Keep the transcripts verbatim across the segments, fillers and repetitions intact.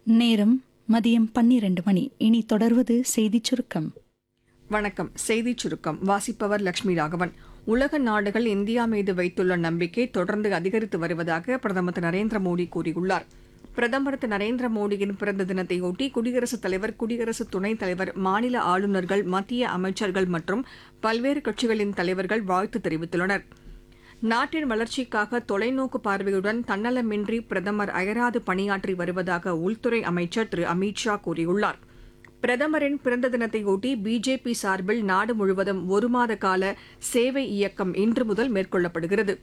நேரம் மதியம் பன்னிரண்டு மணி. இனி தொடர்வது செய்திச் சுருக்கம். வணக்கம். செய்திச் சுருக்கம் வாசிப்பவர் லட்சுமி ராகவன். உலக நாடுகள் இந்தியா மீது வைத்துள்ள நம்பிக்கை தொடர்ந்து அதிகரித்து வருவதாக பிரதமர் திரு நரேந்திர மோடி கூறியுள்ளார். பிரதமர் திரு நரேந்திர மோடியின் பிறந்த தினத்தையொட்டி குடியரசுத் தலைவர், குடியரசு துணைத் தலைவர், மாநில ஆளுநர்கள், மத்திய அமைச்சர்கள் மற்றும் பல்வேறு கட்சிகளின் தலைவர்கள் வாழ்த்து தெரிவித்துள்ளனர். நாட்டின் வளர்ச்சிக்காக தொலைநோக்கு பார்வையுடன் தன்னலமின்றி பிரதமர் அயராது பணியாற்றி வருவதாக உள்துறை அமைச்சர் திரு அமித் ஷா கூறியுள்ளார். பிரதமரின் பிறந்த தினத்தையொட்டி பிஜேபி சார்பில் நாடு முழுவதும் ஒரு மாத கால சேவை இயக்கம் இன்று முதல் மேற்கொள்ளப்படுகிறது.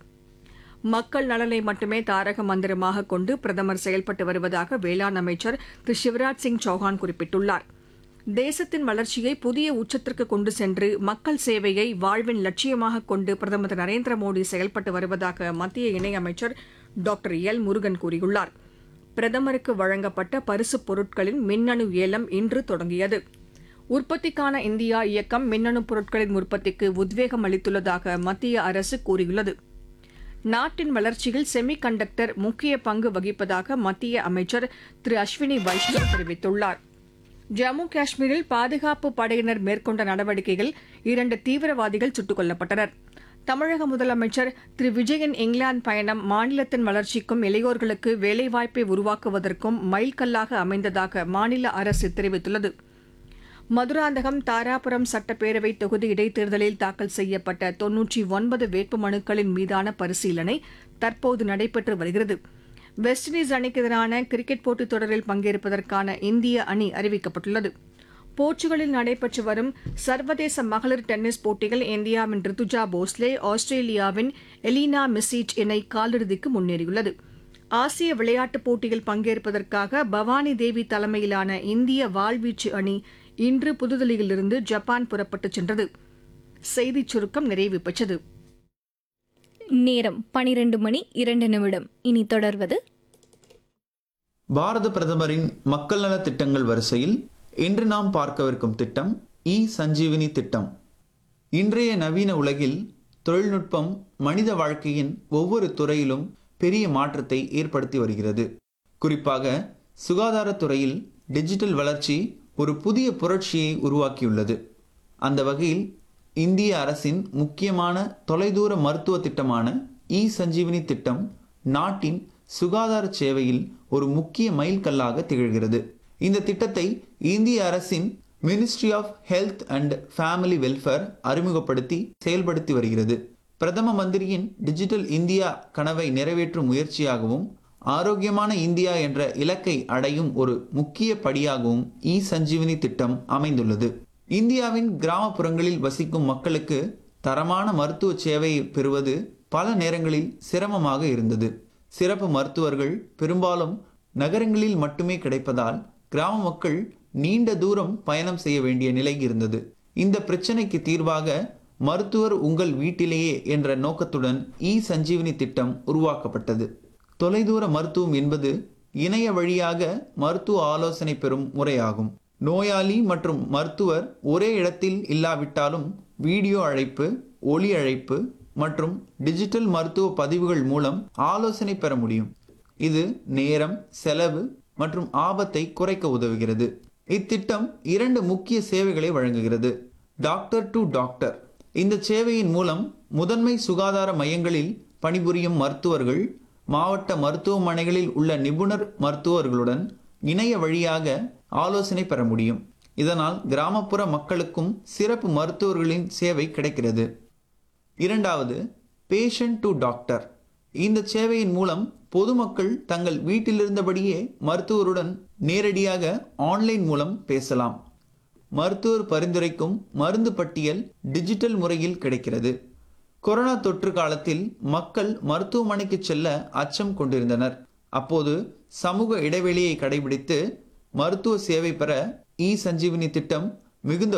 மக்கள் நலனை மட்டுமே தாரக மந்திரமாக கொண்டு பிரதமர் செயல்பட்டு வருவதாக வேளாண் அமைச்சர் திரு சிவராஜ் சிங் சௌஹான் குறிப்பிட்டுள்ளார். தேசத்தின் வளர்ச்சியை புதிய உச்சத்திற்கு கொண்டு சென்று மக்கள் சேவையை வாழ்வின் லட்சியமாக கொண்டு பிரதமர் திரு நரேந்திர மோடி செயல்பட்டு வருவதாக மத்திய இணையமைச்சர் டாக்டர் எல் முருகன் கூறியுள்ளார். பிரதமருக்கு வழங்கப்பட்ட பரிசுப் பொருட்களின் மின்னணு ஏலம் இன்று தொடங்கியது. உற்பத்திக்கான இந்தியா இயக்கம் மின்னணு பொருட்களின் உற்பத்திக்கு உத்வேகம் அளித்துள்ளதாக மத்திய அரசு கூறியுள்ளது. நாட்டின் வளர்ச்சியில் செமி கண்டக்டர் முக்கிய பங்கு வகிப்பதாக மத்திய அமைச்சர் திரு அஸ்வினி வைஷ்ணவ் தெரிவித்துள்ளார். ஜம்மு காஷ்மீரில் பாதுகாப்பு படையினர் மேற்கொண்ட நடவடிக்கையில் இரண்டு தீவிரவாதிகள் சுட்டுக் கொல்லப்பட்டனர். தமிழக முதலமைச்சர் திரு விஜயன் இங்கிலாந்து பயணம் மாநிலத்தின் வளர்ச்சிக்கும் இளையோர்களுக்கு வேலைவாய்ப்பை உருவாக்குவதற்கும் மைல்கல்லாக அமைந்ததாக மாநில அரசு தெரிவித்துள்ளது. மதுராந்தகம் தாராபுரம் சட்டப்பேரவை தொகுதி இடைத்தேர்தலில் தாக்கல் செய்யப்பட்ட தொன்னூற்றி ஒன்பது வேட்புமனுக்களின் மீதான பரிசீலனை தற்போது நடைபெற்று வருகிறது. வெஸ்ட் இண்டீஸ் அணிக்கு எதிரான கிரிக்கெட் போட்டித் தொடரில் பங்கேற்பதற்கான இந்திய அணி அறிவிக்கப்பட்டுள்ளது. போர்ச்சுகலில் நடைபெற்று வரும் சர்வதேச மகளிர் டென்னிஸ் போட்டியில் இந்தியாவின் ரித்துஜா போஸ்லே ஆஸ்திரேலியாவின் எலினா மிசிச் இணை காலிறுதிக்கு முன்னேறியுள்ளது. ஆசிய விளையாட்டுப் போட்டியில் பங்கேற்பதற்காக பவானி தேவி தலைமையிலான இந்திய வாள்வீச்சு அணி இன்று புதுதில்லியிலிருந்து ஜப்பான் புறப்பட்டுச் சென்றது. செய்திச் சுருக்கம் நிறைவு பெற்றது. நேரம் பனிரெண்டு மணி இரண்டு நிமிடம். இனி தொடர்வது பாரத பிரதமரின் மக்கள் நல திட்டங்கள் வரிசையில் இன்று நாம் பார்க்கவிருக்கும் திட்டம் இ சஞ்சீவினி திட்டம். இன்றைய நவீன உலகில் தொழில்நுட்பம் மனித வாழ்க்கையின் ஒவ்வொரு துறையிலும் பெரிய மாற்றத்தை ஏற்படுத்தி வருகிறது. குறிப்பாக சுகாதாரத்துறையில் டிஜிட்டல் வளர்ச்சி ஒரு புதிய புரட்சியை உருவாக்கியுள்ளது. அந்த வகையில் இந்திய அரசின் முக்கியமான தொலைதூர மருத்துவ திட்டமான இ சஞ்சீவினி திட்டம் நாட்டின் சுகாதார சேவையில் ஒரு முக்கிய மைல்கல்லாக திகழ்கிறது. இந்த திட்டத்தை இந்திய அரசின் ministry of health and family welfare அறிமுகப்படுத்தி செயல்படுத்தி வருகிறது. பிரதம மந்திரியின் டிஜிட்டல் இந்தியா கனவை நிறைவேற்றும் முயற்சியாகவும் ஆரோக்கியமான இந்தியா என்ற இலக்கை அடையும் ஒரு முக்கிய படியாகவும் இ சஞ்சீவினி திட்டம் அமைந்துள்ளது. இந்தியாவின் கிராமப்புறங்களில் வசிக்கும் மக்களுக்கு தரமான மருத்துவ சேவையை பெறுவது பல நேரங்களில் சிரமமாக இருந்தது. சிறப்பு மருத்துவர்கள் பெரும்பாலும் நகரங்களில் மட்டுமே கிடைப்பதால் கிராம மக்கள் நீண்ட தூரம் பயணம் செய்ய வேண்டிய நிலை இருந்தது. இந்த பிரச்சனைக்கு தீர்வாக மருத்துவர் உங்கள் வீட்டிலேயே என்ற நோக்கத்துடன் இ சஞ்சீவினி திட்டம் உருவாக்கப்பட்டது. தொலைதூர மருத்துவம் என்பது இணைய வழியாக மருத்துவ ஆலோசனை பெறும் முறையாகும். நோயாளி மற்றும் மருத்துவர் ஒரே இடத்தில் இல்லாவிட்டாலும் வீடியோ அழைப்பு, ஒலி அழைப்பு மற்றும் டிஜிட்டல் மருத்துவ பதிவுகள் மூலம் ஆலோசனை பெற முடியும். இது நேரம், செலவு மற்றும் ஆபத்தை குறைக்க உதவுகிறது. இத்திட்டம் இரண்டு முக்கிய சேவைகளை வழங்குகிறது. Doctor to doctor. இந்த சேவையின் மூலம் முதன்மை சுகாதார மையங்களில் பணிபுரியும் மருத்துவர்கள் மாவட்ட மருத்துவமனைகளில் உள்ள நிபுணர் மருத்துவர்களுடன் இணைய வழியாக ஆலோசனை பெற முடியும். இதனால் கிராமப்புற மக்களுக்கும் சிறப்பு மருத்துவர்களின் சேவை கிடைக்கிறது. இரண்டாவது, பேஷண்ட் டு டாக்டர். இந்த சேவையின் மூலம் பொதுமக்கள் தங்கள் வீட்டிலிருந்தபடியே மருத்துவருடன் நேரடியாக ஆன்லைன் மூலம் பேசலாம். மருத்துவர் பரிந்துரைக்கும் மருந்து பட்டியல் டிஜிட்டல் முறையில் கிடைக்கிறது. கொரோனா தொற்று காலத்தில் மக்கள் மருத்துவமனைக்கு செல்ல அச்சம் கொண்டிருந்தனர். அப்போது சமூக இடைவெளியை கடைபிடித்து மருத்துவ சேவை பெற இ சஞ்சீவினி திட்டம் மிகுந்த